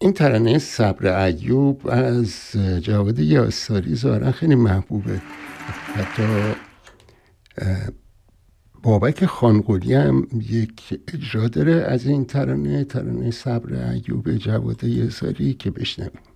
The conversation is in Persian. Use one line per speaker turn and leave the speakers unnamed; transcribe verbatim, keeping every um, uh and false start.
این ترانه صبر ایوب از جواد یاساری ظاهرا خیلی محبوبه. حتی بابک خانقلی هم یک اجرا داره از این ترانه ترانه صبر ایوب جواد یاساری که بشنویم.